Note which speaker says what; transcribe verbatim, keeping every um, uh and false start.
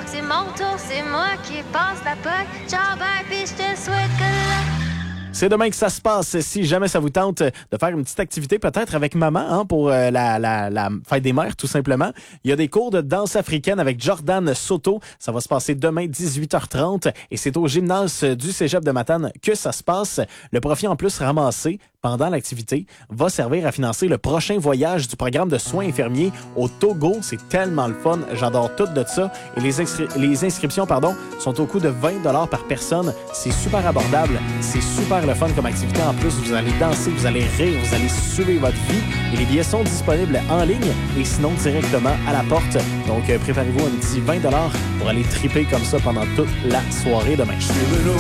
Speaker 1: c'est mon tour, c'est moi qui passe la poque. Ciao, bye, pis je te souhaite que là.
Speaker 2: C'est demain que ça se passe. Si jamais ça vous tente de faire une petite activité, peut-être avec maman, hein, pour euh, la, la, la fête des mères, tout simplement. Il y a des cours de danse africaine avec Jordan Soto. Ça va se passer demain, dix-huit heures trente. Et c'est au gymnase du Cégep de Matane que ça se passe. Le profit en plus ramassé pendant l'activité va servir à financer le prochain voyage du programme de soins infirmiers au Togo. C'est tellement le fun. J'adore tout de ça. Et les, inscri- les inscriptions pardon, sont au coût de vingt dollars par personne. C'est super abordable. C'est super le fun comme activité. En plus, vous allez danser, vous allez rire, vous allez suivre votre vie. Et les billets sont disponibles en ligne et sinon directement à la porte. Donc, euh, préparez-vous un petit vingt dollars pour aller triper comme ça pendant toute la soirée demain.